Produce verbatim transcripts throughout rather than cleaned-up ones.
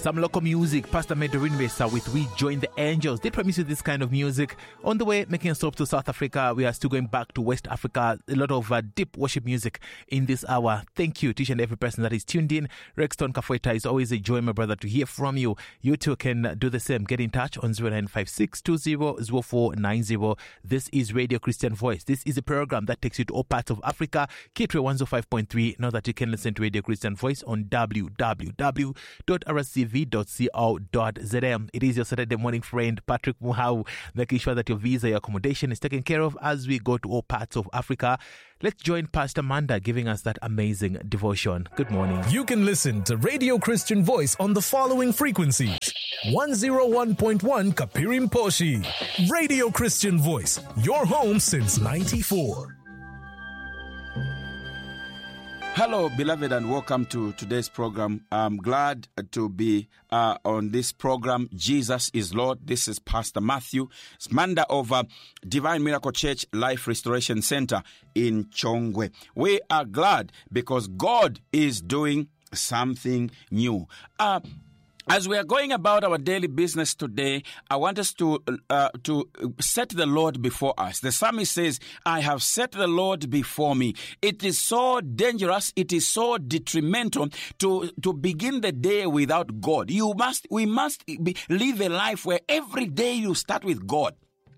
Some local music, Pastor Medorin Mesa with We Join the Angels. They promise you this kind of music. On the way, making a stop to South Africa. We are still going back to West Africa. A lot of uh, deep worship music in this hour. Thank you to each and every person that is tuned in. Rexton Kafueta, is always a joy, my brother, to hear from you. You too can do the same. Get in touch on zero nine five six two zero zero four nine zero. This is Radio Christian Voice. This is a program that takes you to all parts of Africa. Kitwe one oh five point three. Know that you can listen to Radio Christian Voice on w w w dot r c v dot co dot z m. It is your Saturday morning friend, Patrick Muhau, making sure that your visa, your accommodation is taken care of as we go to all parts of Africa. Let's join Pastor Manda giving us that amazing devotion. Good morning. You can listen to Radio Christian Voice on the following frequencies. one oh one point one Kapirim Poshi. Radio Christian Voice, your home since ninety-four. Hello, beloved, and welcome to today's program. I'm glad to be uh, on this program. Jesus is Lord. This is Pastor Matthew Manda of uh, Divine Miracle Church Life Restoration Center in Chongwe. We are glad because God is doing something new. Uh, As we are going about our daily business today, I want us to uh, to set the Lord before us. The psalmist says, I have set the Lord before me. It is so dangerous, it is so detrimental to, to begin the day without God. You must, we must be, live a life where every day you start with God.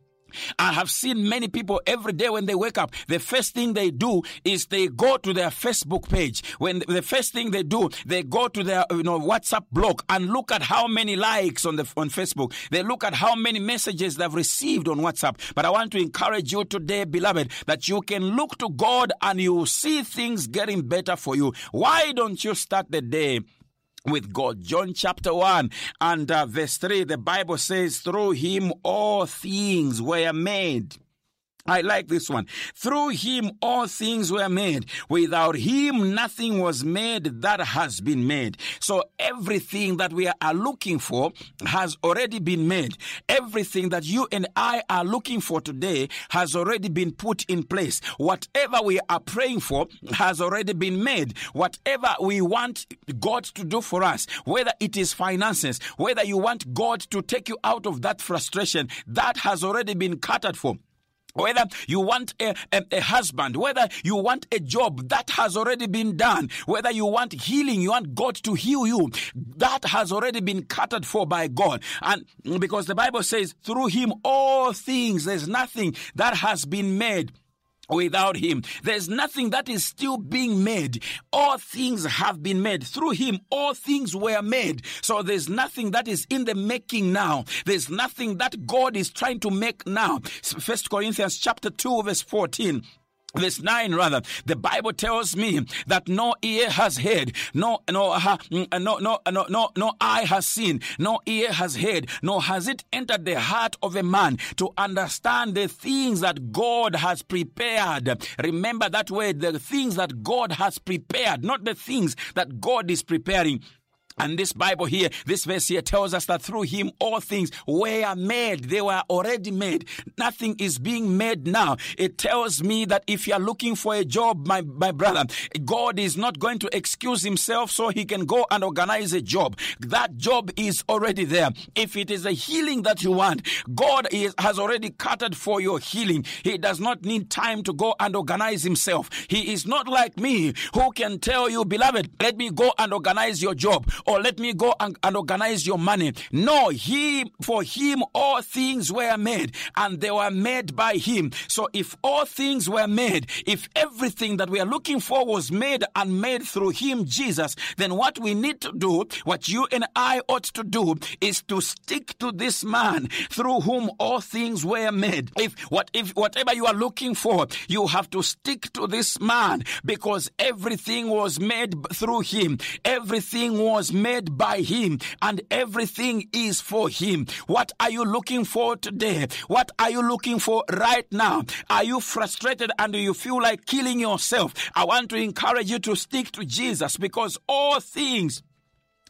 I have seen many people every day when they wake up, the first thing they do is they go to their Facebook page. When the first thing they do, they go to their you know WhatsApp blog and look at how many likes on the on Facebook. They look at how many messages they've received on WhatsApp. But I want to encourage you today, beloved, that you can look to God and you will see things getting better for you. Why don't you start the day with God? John chapter one and uh, verse three, the Bible says, through him all things were made. I like this one. Through him all things were made. Without him nothing was made that has been made. So everything that we are looking for has already been made. Everything that you and I are looking for today has already been put in place. Whatever we are praying for has already been made. Whatever we want God to do for us, whether it is finances, whether you want God to take you out of that frustration, that has already been catered for. Whether you want a, a, a husband, whether you want a job, that has already been done. Whether you want healing, you want God to heal you, that has already been catered for by God. And because the Bible says, through him all things, there's nothing that has been made without him. There's nothing that is still being made. All things have been made. Through him, all things were made. So there's nothing that is in the making now. There's nothing that God is trying to make now. First Corinthians chapter two, verse fourteen. Verse nine, rather, the Bible tells me that no ear has heard, no, no, uh, no, no, no, no, no eye has seen, no ear has heard, nor has it entered the heart of a man to understand the things that God has prepared. Remember that word, the things that God has prepared, not the things that God is preparing. And this Bible here, this verse here tells us that through him all things were made. They were already made. Nothing is being made now. It tells me that if you're looking for a job, my, my brother, God is not going to excuse himself so he can go and organize a job. That job is already there. If it is a healing that you want, God is, has already catered for your healing. He does not need time to go and organize himself. He is not like me who can tell you, beloved, let me go and organize your job. Or let me go and, and organize your money. No, he, for him all things were made, and they were made by him. So if all things were made, if everything that we are looking for was made and made through him, Jesus, then what we need to do, what you and I ought to do, is to stick to this man through whom all things were made. If what if whatever you are looking for, you have to stick to this man, because everything was made through him. Everything was made by him, and everything is for him. What are you looking for today? What are you looking for right now? Are you frustrated and do you feel like killing yourself? I want to encourage you to stick to Jesus, because all things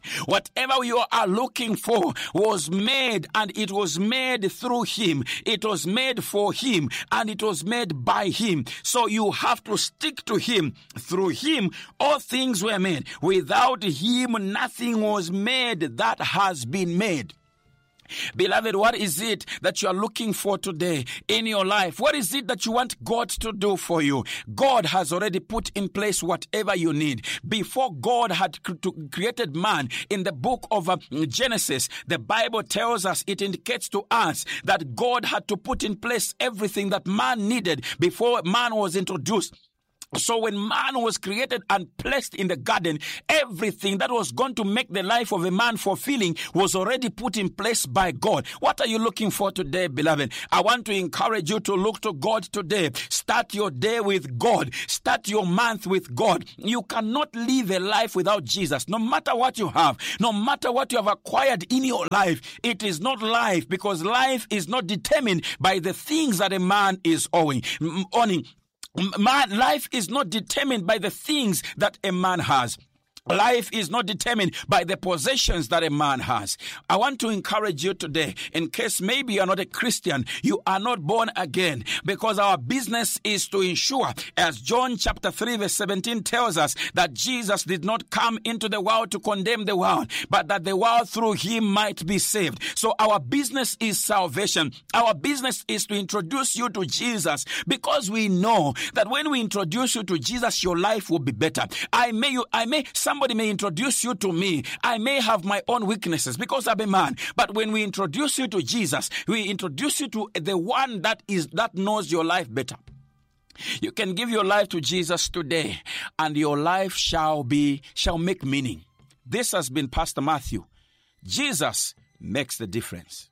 Whatever you are looking for was made, and it was made through him. It was made for him, and it was made by him. So you have to stick to him. Through him, all things were made. Without him, nothing was made that has been made. Beloved, what is it that you are looking for today in your life? What is it that you want God to do for you? God has already put in place whatever you need. Before God had created man, in the book of Genesis, the Bible tells us, it indicates to us that God had to put in place everything that man needed before man was introduced. So when man was created and placed in the garden, everything that was going to make the life of a man fulfilling was already put in place by God. What are you looking for today, beloved? I want to encourage you to look to God today. Start your day with God. Start your month with God. You cannot live a life without Jesus. No matter what you have, no matter what you have acquired in your life, it is not life, because life is not determined by the things that a man is owing, owning. Man, life is not determined by the things that a man has. Life is not determined by the possessions that a man has. I want to encourage you today, in case maybe you are not a Christian, you are not born again, because our business is to ensure, as John chapter three verse seventeen tells us, that Jesus did not come into the world to condemn the world, but that the world through him might be saved. So our business is salvation. Our business is to introduce you to Jesus, because we know that when we introduce you to Jesus, your life will be better. I may, you, I may, some Somebody may introduce you to me. I may have my own weaknesses because I'm a man. But when we introduce you to Jesus, we introduce you to the one that is that knows your life better. You can give your life to Jesus today, and your life shall be shall make meaning. This has been Pastor Matthew. Jesus makes the difference.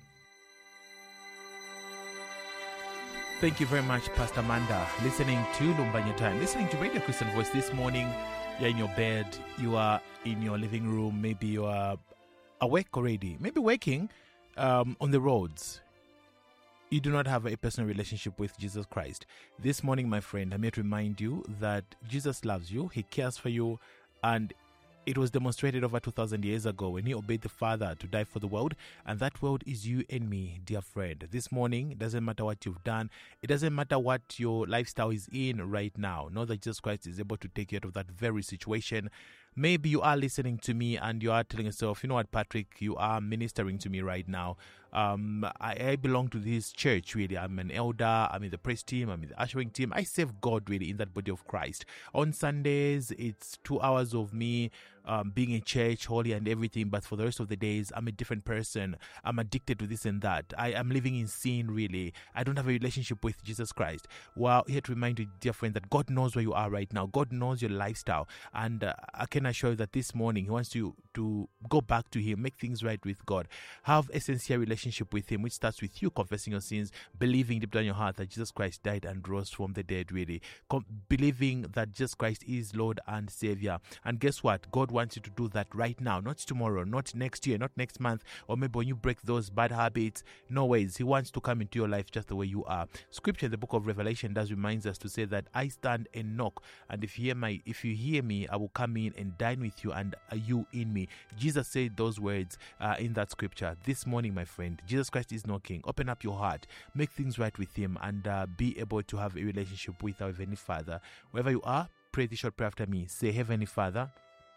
Thank you very much, Pastor Manda. Listening to Lumbanya Time, listening to Radio Christian Voice this morning. You're in your bed, you are in your living room, maybe you are awake already, maybe waking um, on the roads. You do not have a personal relationship with Jesus Christ. This morning, my friend, I'm here to remind you that Jesus loves you, he cares for you, and it was demonstrated over two thousand years ago when he obeyed the Father to die for the world, and that world is you and me, dear friend. This morning, it doesn't matter what you've done. It doesn't matter what your lifestyle is in right now. Know that Jesus Christ is able to take you out of that very situation. Maybe you are listening to me and you are telling yourself, you know what, Patrick, you are ministering to me right now. Um, I, I belong to this church, really. I'm an elder. I'm in the praise team. I'm in the ushering team. I serve God, really, in that body of Christ. On Sundays, it's two hours of me um, being in church, holy and everything. But for the rest of the days, I'm a different person. I'm addicted to this and that. I am living in sin, really. I don't have a relationship with Jesus Christ. Well, here to remind you, dear friend, that God knows where you are right now. God knows your lifestyle. And uh, I can assure you that this morning, he wants you to go back to him, make things right with God. Have a sincere relationship with him, which starts with you confessing your sins, believing deep down your heart that Jesus Christ died and rose from the dead, really. Com- believing that Jesus Christ is Lord and Savior. And guess what? God wants you to do that right now, not tomorrow, not next year, not next month, or maybe when you break those bad habits. No ways. He wants to come into your life just the way you are. Scripture in the book of Revelation does remind us to say that I stand and knock, and if you hear my, if you hear me, I will come in and dine with you, and uh, you in me. Jesus said those words uh, in that scripture. This morning, my friend, Jesus Christ is knocking. Open up your heart, make things right with him, and uh, be able to have a relationship with our Heavenly Father. Wherever you are, pray this short prayer after me. Say, Heavenly Father,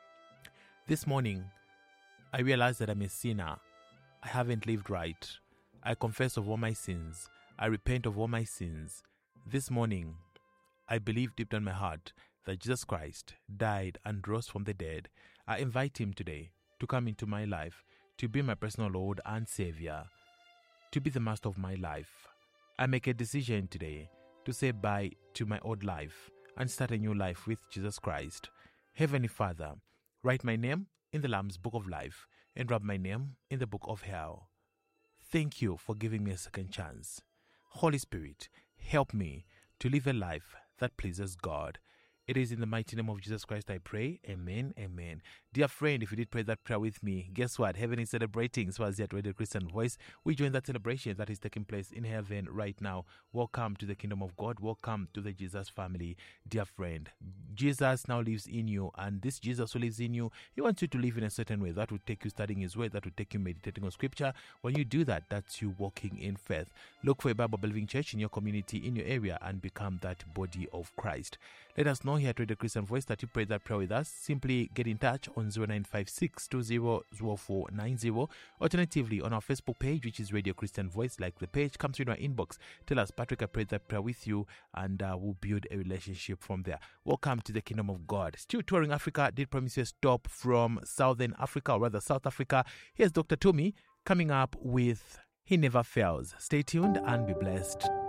this morning, I realize that I'm a sinner. I haven't lived right. I confess of all my sins. I repent of all my sins. This morning, I believe deep down my heart that Jesus Christ died and rose from the dead. I invite him today to come into my life, to be my personal Lord and Savior, to be the master of my life. I make a decision today to say bye to my old life and start a new life with Jesus Christ. Heavenly Father, write my name in the Lamb's Book of Life and write my name in the Book of Hell. Thank you for giving me a second chance. Holy Spirit, help me to live a life that pleases God. It is in the mighty name of Jesus Christ I pray. Amen. Amen. Dear friend, if you did pray that prayer with me, guess what? Heaven is celebrating. So as yet Radio Christian Voice, we join that celebration that is taking place in heaven right now. Welcome to the kingdom of God. Welcome to the Jesus family. Dear friend, Jesus now lives in you, and this Jesus who lives in you, he wants you to live in a certain way. That would take you studying his word, that would take you meditating on scripture. When you do that, that's you walking in faith. Look for a Bible believing church in your community, in your area, and become that body of Christ. Let us know here at Radio Christian Voice that you prayed that prayer with us. Simply get in touch on zero nine five six two zero zero four nine zero. Alternatively, on our Facebook page, which is Radio Christian Voice, like the page, come through in our inbox. Tell us, Patrick, I prayed that prayer with you, and uh, we'll build a relationship from there. Welcome to the kingdom of God. Still touring Africa, did promise you a stop from Southern Africa, or rather South Africa. Here's Doctor Tommy coming up with He Never Fails. Stay tuned and be blessed.